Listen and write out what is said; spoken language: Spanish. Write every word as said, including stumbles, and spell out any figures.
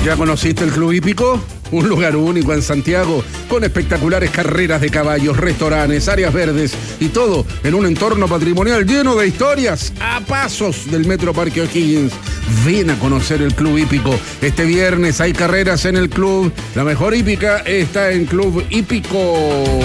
¿Ya conociste el Club Hípico? Un lugar único en Santiago, con espectaculares carreras de caballos, restaurantes, áreas verdes y todo en un entorno patrimonial lleno de historias a pasos del Metro Parque O'Higgins. Ven a conocer el Club Hípico. Este viernes hay carreras en el club. La mejor hípica está en Club Hípico.